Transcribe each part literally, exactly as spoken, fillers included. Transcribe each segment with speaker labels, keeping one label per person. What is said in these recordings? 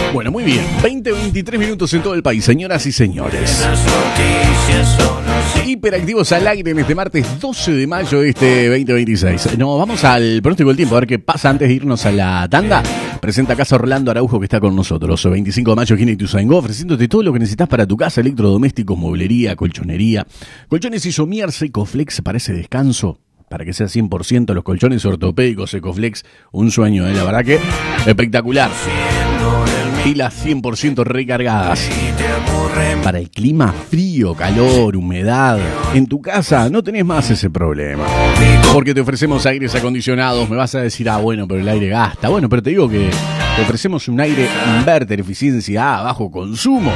Speaker 1: Bueno, muy bien. veinte, veintitrés minutos en todo el país, señoras y señores. Hiperactivos al aire en este martes doce de mayo de este veinte veintiséis. No, vamos al pronóstico del tiempo, a ver qué pasa antes de irnos a la tanda. Presenta Casa Orlando Araujo, que está con nosotros. veinticinco de mayo, Gina Ituzaingó, ofreciéndote todo lo que necesitas para tu casa: electrodomésticos, mueblería, colchonería. Colchones Isomier Ecoflex para ese descanso, para que sea cien por ciento. Los colchones ortopédicos Ecoflex, un sueño, ¿eh? La verdad que espectacular. Pilas cien por ciento recargadas. Para el clima frío, calor, humedad, en tu casa no tenés más ese problema, porque te ofrecemos aires acondicionados. Me vas a decir, ah, bueno, pero el aire gasta. Bueno, pero te digo que te ofrecemos un aire inverter, eficiencia A, bajo consumo.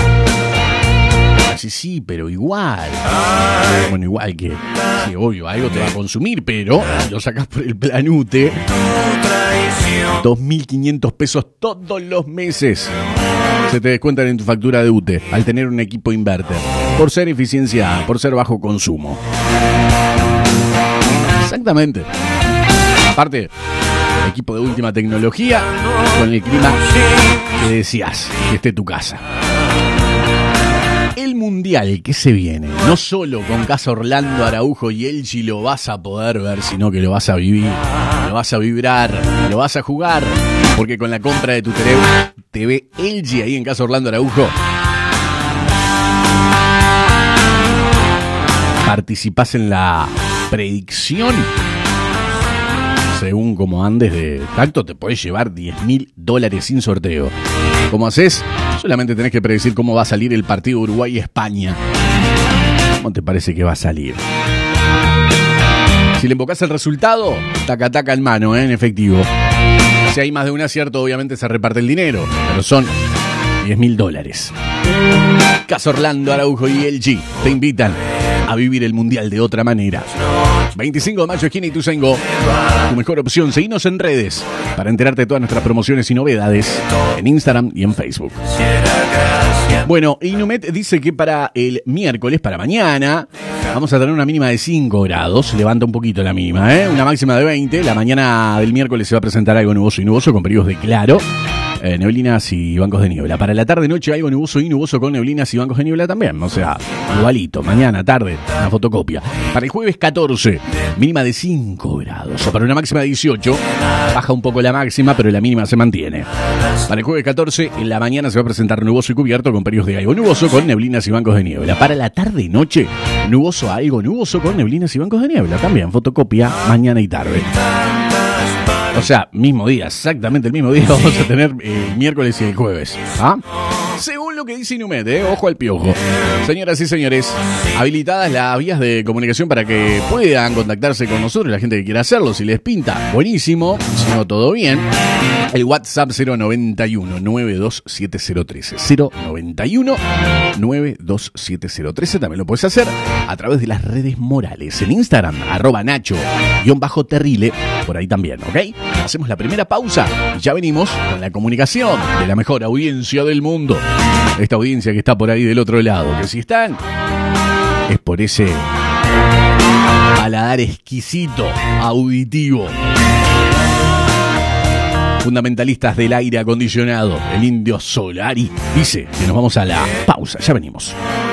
Speaker 1: Sí, sí, pero igual. Bueno, igual que, sí, obvio, algo te va a consumir, pero lo sacás por el plan U T E. dos mil quinientos pesos todos los meses se te descuentan en tu factura de U T E al tener un equipo inverter, por ser eficiencia A, por ser bajo consumo. Exactamente. Aparte, equipo de última tecnología con el clima que decías que esté tu casa. El mundial que se viene, no solo con Casa Orlando Araujo y L G lo vas a poder ver, sino que lo vas a vivir, lo vas a vibrar, lo vas a jugar, porque con la compra de tu T V L G ahí en Casa Orlando Araujo, participás en la predicción. Según como andes de tacto, te podés llevar diez mil dólares sin sorteo. ¿Cómo haces? Solamente tenés que predecir cómo va a salir el partido Uruguay-España. ¿Cómo te parece que va a salir? Si le invocás el resultado, taca taca en mano, ¿eh? En efectivo. Si hay más de un acierto, obviamente se reparte el dinero, pero son diez mil dólares. Casa Orlando Araujo y L G te invitan a vivir el mundial de otra manera. veinticinco de mayo, Gina Ituzaingó, tu mejor opción. Seguinos en redes para enterarte de todas nuestras promociones y novedades en Instagram y en Facebook. Bueno, Inumet dice que para el miércoles, para mañana, vamos a tener una mínima de cinco grados. Levanta un poquito la mínima, ¿eh? Una máxima de veinte. La mañana del miércoles se va a presentar algo nuboso y nuboso con periodos de claro. Eh, neblinas y bancos de niebla. Para la tarde-noche algo nuboso y nuboso con neblinas y bancos de niebla también. O sea, igualito. Mañana, tarde, una fotocopia. Para el jueves catorce, mínima de cinco grados. Para una máxima de dieciocho, baja un poco la máxima, pero la mínima se mantiene. Para el jueves catorce, en la mañana se va a presentar nuboso y cubierto con periodos de algo nuboso con neblinas y bancos de niebla. Para la tarde-noche, nuboso a algo nuboso con neblinas y bancos de niebla. También fotocopia mañana y tarde. O sea, mismo día, exactamente el mismo día vamos a tener el miércoles y el jueves. ¿Ah? Según lo que dice Inumet, ¿eh? Ojo al piojo. Señoras y señores, habilitadas las vías de comunicación para que puedan contactarse con nosotros, la gente que quiera hacerlo. Si les pinta, buenísimo. Si no, todo bien. El WhatsApp cero noventa y uno, noventa y dos, setenta trece. cero noventa y uno, noventa y dos, setenta trece. También lo puedes hacer a través de las redes morales. En Instagram, arroba Nacho, guión bajo Terrile. Por ahí también, ¿ok? Hacemos la primera pausa y ya venimos con la comunicación de la mejor audiencia del mundo. Esta audiencia que está por ahí del otro lado, que si están, es por ese paladar exquisito, auditivo. Fundamentalistas del aire acondicionado, el Indio Solari dice que nos vamos a la pausa. Ya venimos.